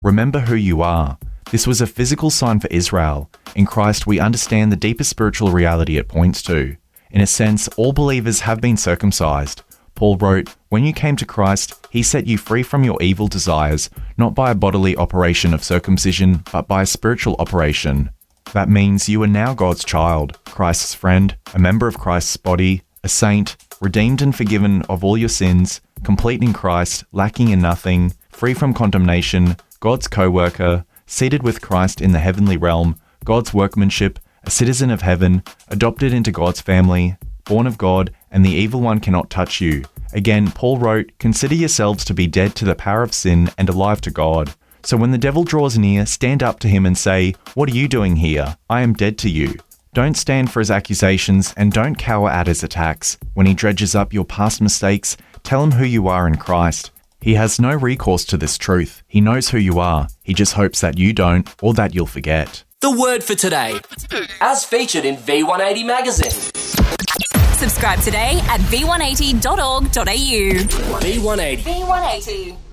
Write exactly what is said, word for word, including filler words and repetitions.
remember who you are. This was a physical sign for Israel. In Christ, we understand the deeper spiritual reality it points to. In a sense, all believers have been circumcised. Paul wrote, "When you came to Christ, he set you free from your evil desires, not by a bodily operation of circumcision, but by a spiritual operation." That means you are now God's child, Christ's friend, a member of Christ's body, a saint, redeemed and forgiven of all your sins, complete in Christ, lacking in nothing, free from condemnation, God's co-worker, seated with Christ in the heavenly realm, God's workmanship, a citizen of heaven, adopted into God's family, born of God, and the evil one cannot touch you. Again, Paul wrote, "Consider yourselves to be dead to the power of sin and alive to God." So when the devil draws near, stand up to him and say, "What are you doing here? I am dead to you." Don't stand for his accusations and don't cower at his attacks. When he dredges up your past mistakes, tell him who you are in Christ. He has no recourse to this truth. He knows who you are. He just hopes that you don't, or that you'll forget. The word for today, as featured in V one eighty magazine. Subscribe today at v one eighty dot org dot a u. V one eighty. V one eighty.